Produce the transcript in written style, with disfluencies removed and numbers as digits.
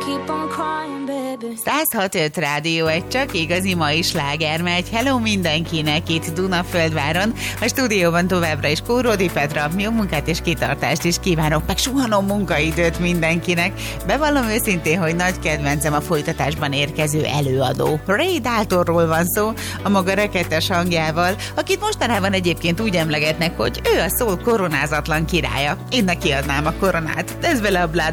106.5 Rádió, egy csak igazi mai sláger megy. Hello mindenkinek itt Dunaföldváron. A stúdióban továbbra is Kóródi Petra. Jó munkát és kitartást is kívánok, meg suhanom munkaidőt mindenkinek. Bevallom őszintén, hogy nagy kedvencem a folytatásban érkező előadó. Ray Daltonról van szó, a maga rekettes hangjával, akit mostanában egyébként úgy emlegetnek, hogy ő a soul koronázatlan királya. Én neki adnám a koronát. Ez vele a Blood